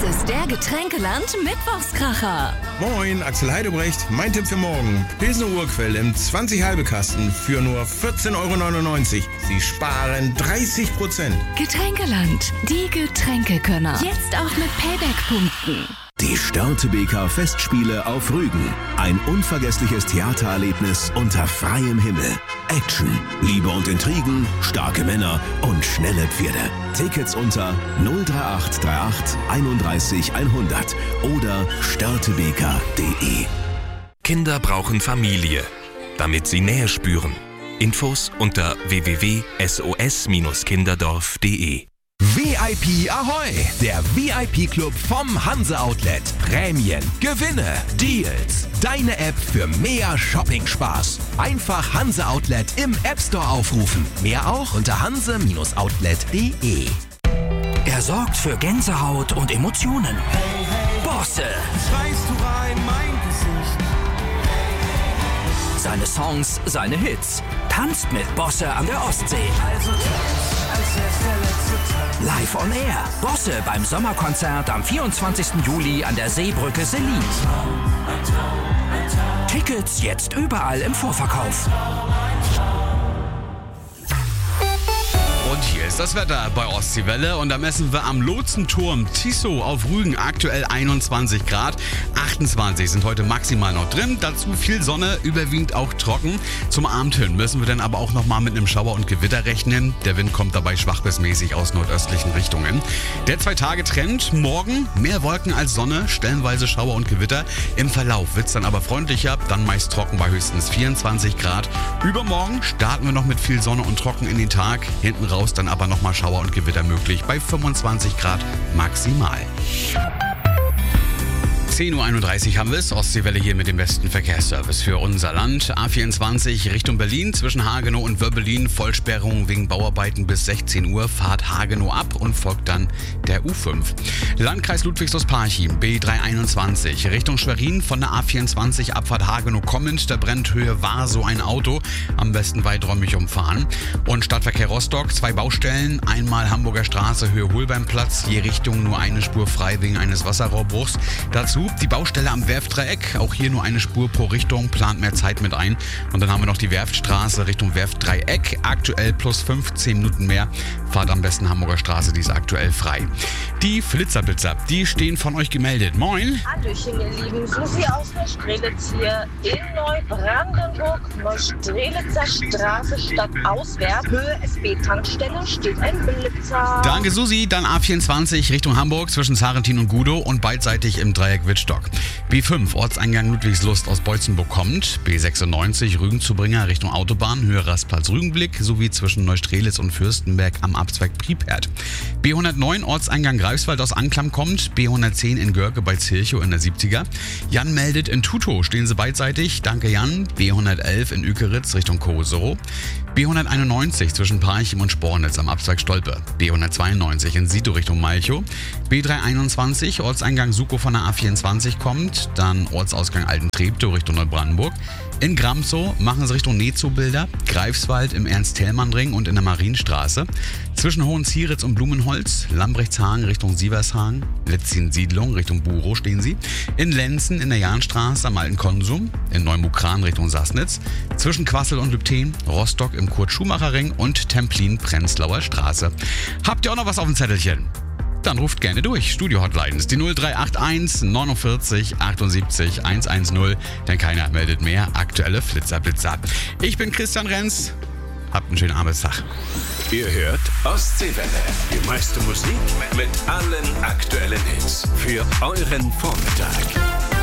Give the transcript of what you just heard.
ist der Getränkeland Mittwochskracher. Moin, Axel Heidebrecht. Mein Tipp für morgen. Pilsner Urquell im 20-Halbe-Kasten für nur 14,99 €. Sie sparen 30%. Getränkeland, die Getränkekönner. Jetzt auch mit Payback-Punkten. Die Störtebeker Festspiele auf Rügen. Ein unvergessliches Theatererlebnis unter freiem Himmel. Action, Liebe und Intrigen, starke Männer und schnelle Pferde. Tickets unter 03838 31 100 oder störtebeker.de. Kinder brauchen Familie, damit sie Nähe spüren. Infos unter www.sos-kinderdorf.de. VIP Ahoi! Der VIP-Club vom Hanse Outlet. Prämien, Gewinne, Deals. Deine App für mehr Shopping-Spaß. Einfach Hanse Outlet im App Store aufrufen. Mehr auch unter hanse-outlet.de. Er sorgt für Gänsehaut und Emotionen. Bosse. Schreist du rein, mein Gesicht. Seine Songs, seine Hits. Tanzt mit Bosse an der Ostsee. Also tanz, als wär's der letzte Tag. Live on Air. Bosse beim Sommerkonzert am 24. Juli an der Seebrücke Selin. Tickets jetzt überall im Vorverkauf. Und hier ist das Wetter bei Ostseewelle und da messen wir am Lotsenturm Tiso auf Rügen aktuell 21 Grad. 28 sind heute maximal noch drin, dazu viel Sonne, überwiegend auch trocken. Zum Abend hin müssen wir dann aber auch nochmal mit einem Schauer und Gewitter rechnen. Der Wind kommt dabei schwach bis mäßig aus nordöstlichen Richtungen. Der 2-Tage-Trend, morgen mehr Wolken als Sonne, stellenweise Schauer und Gewitter. Im Verlauf wird es dann aber freundlicher, dann meist trocken bei höchstens 24 Grad. Übermorgen starten wir noch mit viel Sonne und trocken in den Tag, hinten raus dann aber nochmal Schauer und Gewitter möglich bei 25 Grad maximal. 10:31 Uhr haben wir es. Ostseewelle hier mit dem besten Verkehrsservice für unser Land. A24 Richtung Berlin zwischen Hagenow und Wöbbelin. Vollsperrung wegen Bauarbeiten bis 16 Uhr. Fahrt Hagenow ab und folgt dann der U5. Landkreis Ludwigslust-Parchim B321 Richtung Schwerin von der A24 Abfahrt Hagenow kommend. Der Brennhöhe war so ein Auto. Am besten weiträumig umfahren. Und Stadtverkehr Rostock. 2 Baustellen. Einmal Hamburger Straße Höhe Holbeimplatz. Je Richtung nur eine Spur frei wegen eines Wasserrohrbruchs. Dazu die Baustelle am Werftdreieck, auch hier nur eine Spur pro Richtung, plant mehr Zeit mit ein. Und dann haben wir noch die Werftstraße Richtung Werftdreieck, aktuell plus 15 Minuten mehr. Fahrt am besten Hamburger Straße, die ist aktuell frei. Die Flitzerblitzer, die stehen von euch gemeldet. Moin! Hallöchen, ihr Lieben. Susi aus Neustrelitz hier in Neubrandenburg. Neustrelitzer Straße stadtauswärts. Höhe SB-Tankstelle steht ein Blitzer. Danke, Susi. Dann A24 Richtung Hamburg zwischen Zarentin und Gudow und beidseitig im Dreieck Wittstock. B5 Ortseingang Ludwigslust aus Beutzenburg kommt. B96 Rügen-Zubringer Richtung Autobahn, Höhe Rastplatz Rügenblick sowie zwischen Neustrelitz und Fürstenberg am Abzweig Priepert. B109 Ortseingang Greifswald aus Anklam kommt. B110 in Görke bei Zilchow in der 70er. Jan meldet in Tutow, stehen sie beidseitig. Danke Jan. B111 in Ükeritz Richtung Koserow. B191 zwischen Parchim und Spornitz am Abzweig Stolpe. B192 in Sito Richtung Malchow. B321 Ortseingang Sukow von der A24 kommt. Dann Ortsausgang Altentreptow Richtung Neubrandenburg. In Gramsow machen sie Richtung Nezow-Bilder, Greifswald im Ernst-Thälmann-Ring und in der Marienstraße. Zwischen Hohenzieritz und Blumenholz, Lambrechtshagen Richtung Sievershagen, Letzin-Siedlung Richtung Burow stehen sie. In Lenzen in der Jahnstraße am Alten Konsum, in Neumukran Richtung Sassnitz. Zwischen Quassel und Lübten, Rostock im Kurt-Schumacher-Ring und Templin-Prenzlauer Straße. Habt ihr auch noch was auf dem Zettelchen? Dann ruft gerne durch. Studio-Hotline ist die 0381 49 78 110, denn keiner meldet mehr. Aktuelle Flitzerblitzer. Ich bin Christian Renz. Habt einen schönen Arbeitstag. Ihr hört Ostseewelle. Die meiste Musik mit allen aktuellen Hits für euren Vormittag.